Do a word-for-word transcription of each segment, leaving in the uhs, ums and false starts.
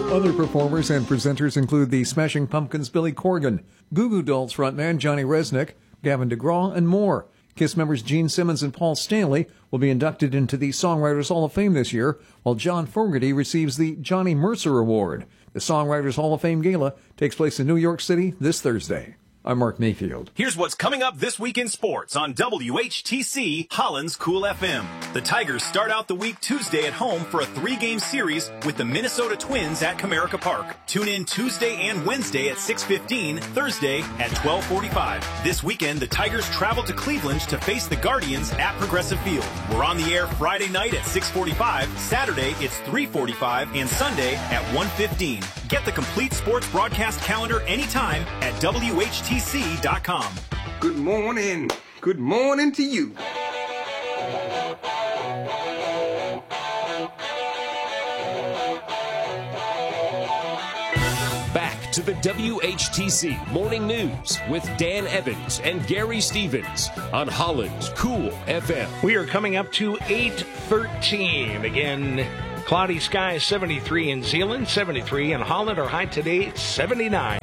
Other performers and presenters include the Smashing Pumpkins' Billy Corgan, Goo Goo Dolls frontman Johnny Resnick, Gavin DeGraw, and more. KISS members Gene Simmons and Paul Stanley will be inducted into the Songwriters Hall of Fame this year, while John Fogerty receives the Johnny Mercer Award. The Songwriters Hall of Fame Gala takes place in New York City this Thursday. I'm Mark Mayfield. Here's what's coming up this week in sports on W H T C Holland's Cool F M. The Tigers start out the week Tuesday at home for a three-game series with the Minnesota Twins at Comerica Park. Tune in Tuesday and Wednesday at six fifteen, Thursday at twelve forty-five. This weekend, the Tigers travel to Cleveland to face the Guardians at Progressive Field. We're on the air Friday night at six forty-five, Saturday it's three forty-five, and Sunday at one fifteen. Get the complete sports broadcast calendar anytime at W H T C dot com. Good morning. Good morning to you. Back to the W H T C Morning News with Dan Evans and Gary Stevens on Holland's Cool F M. We are coming up to eight thirteen. Again, cloudy skies, seventy-three in Zeeland, seventy-three in Holland. Our high today, seventy-nine.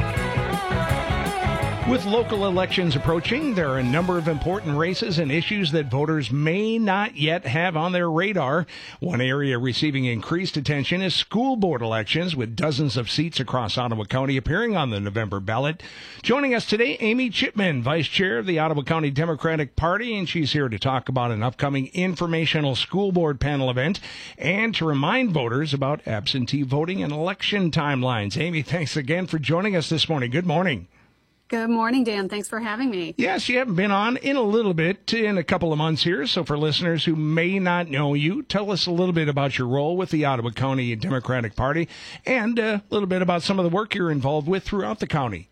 With local elections approaching, there are a number of important races and issues that voters may not yet have on their radar. One area receiving increased attention is school board elections, with dozens of seats across Ottawa County appearing on the November ballot. Joining us today, Amy Chipman, Vice Chair of the Ottawa County Democratic Party, and she's here to talk about an upcoming informational school board panel event and to remind voters about absentee voting and election timelines. Amy, thanks again for joining us this morning. Good morning. Good morning, Dan. Thanks for having me. Yes, you haven't been on in a little bit, in a couple of months here. So for listeners who may not know you, tell us a little bit about your role with the Ottawa County Democratic Party and a little bit about some of the work you're involved with throughout the county.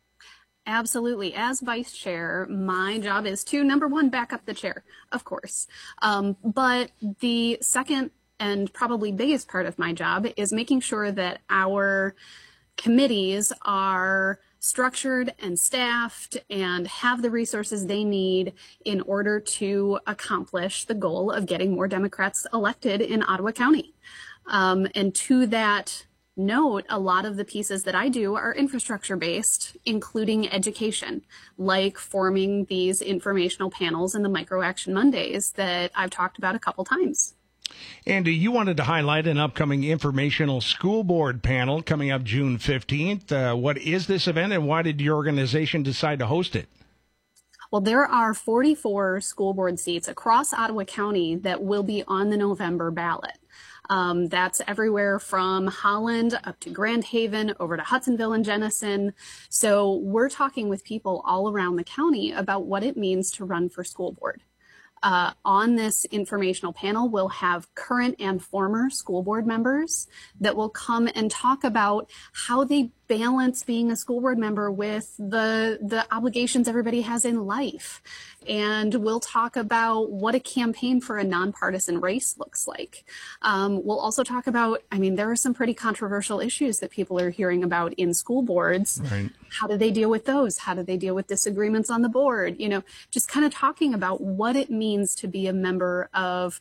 Absolutely. As vice chair, my job is to, number one, back up the chair, of course. Um, but the second and probably biggest part of my job is making sure that our committees are structured and staffed and have the resources they need in order to accomplish the goal of getting more Democrats elected in Ottawa County. Um, and to that note, a lot of the pieces that I do are infrastructure based, including education, like forming these informational panels and the Micro Action Mondays that I've talked about a couple times. Andy, you wanted to highlight an upcoming informational school board panel coming up June fifteenth. Uh, what is this event and why did your organization decide to host it? Well, there are forty-four school board seats across Ottawa County that will be on the November ballot. Um, that's everywhere from Holland up to Grand Haven, over to Hudsonville and Jenison. So we're talking with people all around the county about what it means to run for school board. Uh, on this informational panel, we'll have current and former school board members that will come and talk about how they balance being a school board member with the, the obligations everybody has in life. And we'll talk about what a campaign for a nonpartisan race looks like. Um, we'll also talk about, I mean, there are some pretty controversial issues that people are hearing about in school boards. Right. How do they deal with those? How do they deal with disagreements on the board? You know, just kind of talking about what it means to be a member of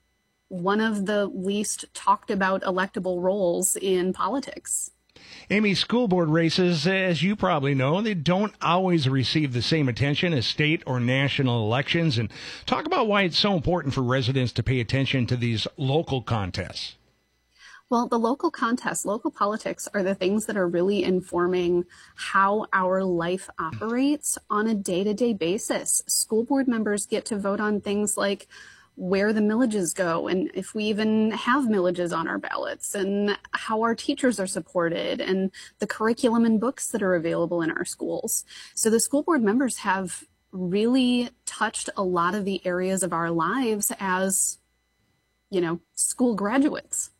one of the least talked about electable roles in politics. Amy, school board races, as you probably know, they don't always receive the same attention as state or national elections. And talk about why it's so important for residents to pay attention to these local contests. Well, the local contests, local politics are the things that are really informing how our life operates on a day-to-day basis. School board members get to vote on things like where the millages go and if we even have millages on our ballots and how our teachers are supported and the curriculum and books that are available in our schools. So the school board members have really touched a lot of the areas of our lives as, you know, school graduates.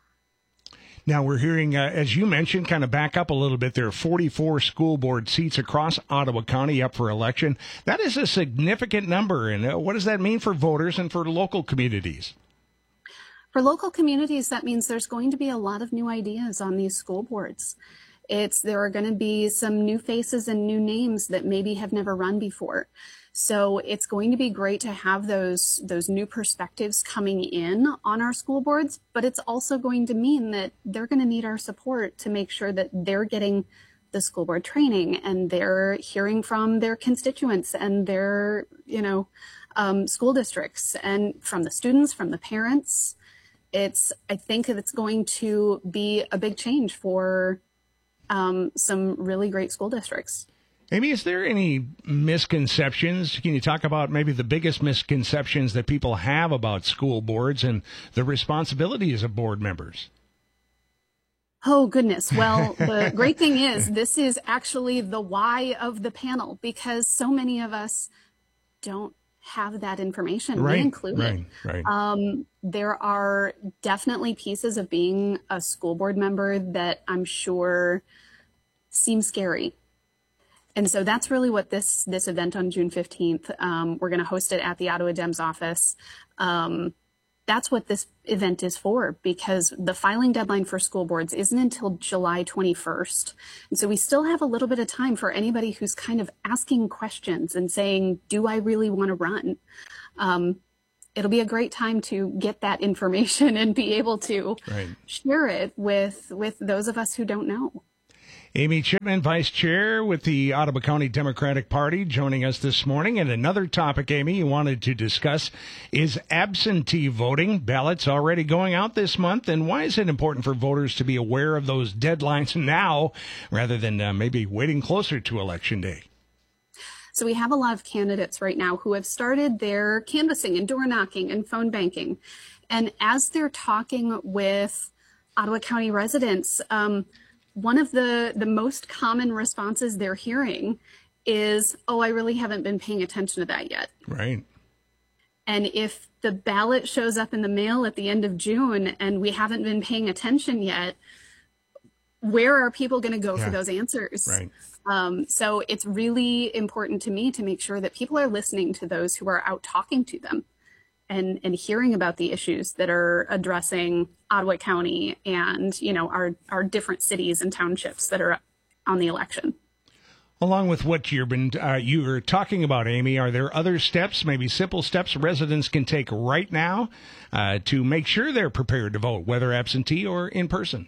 Now, we're hearing, uh, as you mentioned, kind of back up a little bit, there are forty-four school board seats across Ottawa County up for election. That is a significant number. And uh, what does that mean for voters and for local communities? For local communities, that means there's going to be a lot of new ideas on these school boards. It's there are going to be some new faces and new names that maybe have never run before. So it's going to be great to have those those new perspectives coming in on our school boards, but it's also going to mean that they're going to need our support to make sure that they're getting the school board training and they're hearing from their constituents and their, you know, um, school districts and from the students, from the parents. It's, I think it's going to be a big change for um, some really great school districts. Amy, is there any misconceptions? Can you talk about maybe the biggest misconceptions that people have about school boards and the responsibilities of board members? Oh, goodness. Well, the great thing is this is actually the why of the panel, because so many of us don't have that information. Right, we include right, it. right. Um, there are definitely pieces of being a school board member that I'm sure seem scary. And so that's really what this this event on June fifteenth, um, we're going to host it at the Ottawa Dems office. Um, that's what this event is for, because the filing deadline for school boards isn't until July twenty-first. And so we still have a little bit of time for anybody who's kind of asking questions and saying, do I really want to run? Um, it'll be a great time to get that information and be able to right. share it with, with those of us who don't know. Amy Chipman, Vice Chair with the Ottawa County Democratic Party, joining us this morning. And another topic, Amy, you wanted to discuss is absentee voting. Ballots already going out this month. And why is it important for voters to be aware of those deadlines now rather than uh, maybe waiting closer to Election Day? So we have a lot of candidates right now who have started their canvassing and door knocking and phone banking. And as they're talking with Ottawa County residents, um, one of the, the most common responses they're hearing is, oh, I really haven't been paying attention to that yet. Right. And if the ballot shows up in the mail at the end of June and we haven't been paying attention yet, where are people going to go yeah. for those answers? Right. Um, so it's really important to me to make sure that people are listening to those who are out talking to them and, and hearing about the issues that are addressing Ottawa County and, you know, our, our different cities and townships that are on the election. Along with what you've been uh, you were talking about, Amy, are there other steps, maybe simple steps residents can take right now uh, to make sure they're prepared to vote, whether absentee or in person?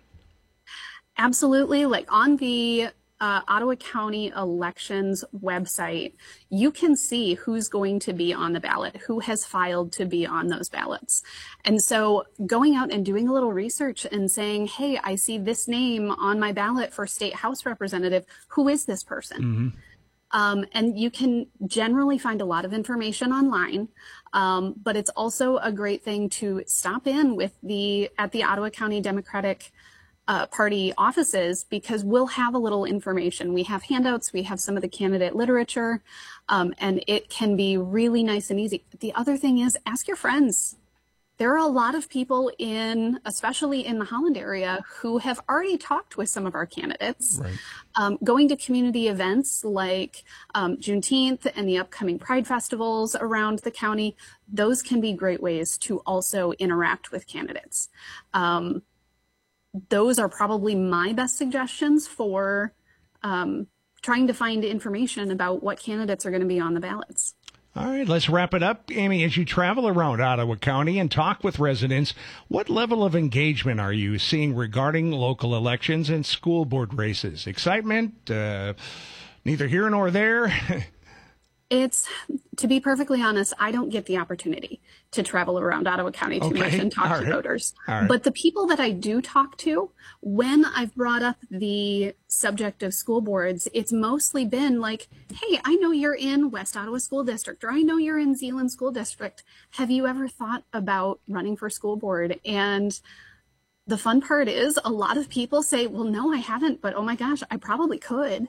Absolutely. Like on the uh, Ottawa County elections website, you can see who's going to be on the ballot, who has filed to be on those ballots. And so going out and doing a little research and saying, hey, I see this name on my ballot for state house representative. Who is this person? Mm-hmm. Um, and you can generally find a lot of information online, um, but it's also a great thing to stop in with the at the Ottawa County Democratic Uh, party offices, because we'll have a little information. We have handouts, we have some of the candidate literature, um, and it can be really nice and easy. The other thing is ask your friends. There are a lot of people in, especially in the Holland area, who have already talked with some of our candidates. Right. Um, going to community events like um, Juneteenth and the upcoming Pride festivals around the county, those can be great ways to also interact with candidates. Um, Those are probably my best suggestions for um, trying to find information about what candidates are going to be on the ballots. All right, let's wrap it up. Amy, as you travel around Ottawa County and talk with residents, what level of engagement are you seeing regarding local elections and school board races? Excitement? Uh, neither here nor there? It's, to be perfectly honest, I don't get the opportunity to travel around Ottawa County too okay. much and talk All to right. voters. Right. But the people that I do talk to, when I've brought up the subject of school boards, it's mostly been like, hey, I know you're in West Ottawa School District, or I know you're in Zeeland School District. Have you ever thought about running for school board? And the fun part is a lot of people say, well, no, I haven't, but oh my gosh, I probably could.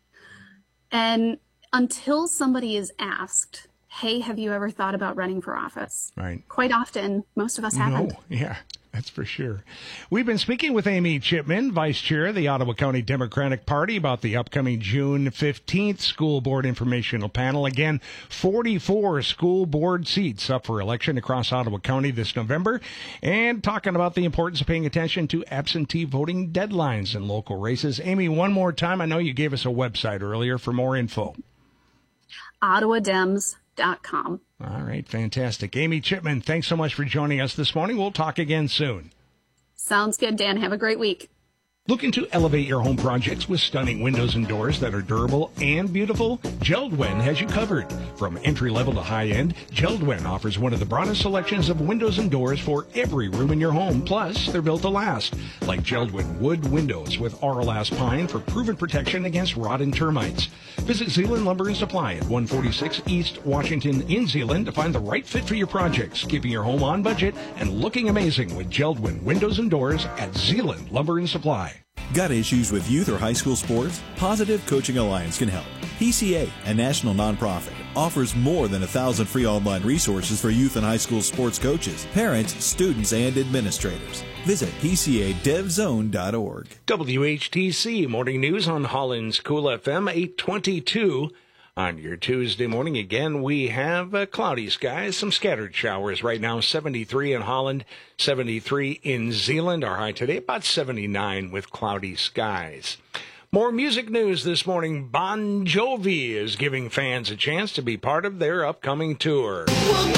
And until somebody is asked, hey, have you ever thought about running for office? Right. Quite often, most of us haven't. No, yeah. That's for sure. We've been speaking with Amy Chipman, Vice Chair of the Ottawa County Democratic Party, about the upcoming June fifteenth School Board Informational Panel. Again, forty-four school board seats up for election across Ottawa County this November, and talking about the importance of paying attention to absentee voting deadlines in local races. Amy, one more time, I know you gave us a website earlier for more info. ottawa dems dot com. All right, fantastic. Amy Chipman, thanks so much for joining us this morning. We'll talk again soon. Sounds good, Dan. Have a great week. Looking to elevate your home projects with stunning windows and doors that are durable and beautiful? JELD-WEN has you covered. From entry-level to high-end, JELD-WEN offers one of the broadest selections of windows and doors for every room in your home. Plus, they're built to last, like JELD-WEN wood windows with Auralast pine for proven protection against rot and termites. Visit Zeeland Lumber and Supply at one forty-six East Washington in Zeeland to find the right fit for your projects, keeping your home on budget and looking amazing with JELD-WEN windows and doors at Zeeland Lumber and Supply. Got issues with youth or high school sports? Positive Coaching Alliance can help. P C A, a national nonprofit, offers more than a thousand free online resources for youth and high school sports coaches, parents, students, and administrators. Visit P C A dev zone dot org. W H T C Morning News on Holland's Cool F M, eight twenty-two. On your Tuesday morning, again, we have uh, cloudy skies, some scattered showers right now, seventy-three in Holland, seventy-three in Zeeland. Our high today, about seventy-nine with cloudy skies. More music news this morning. Bon Jovi is giving fans a chance to be part of their upcoming tour.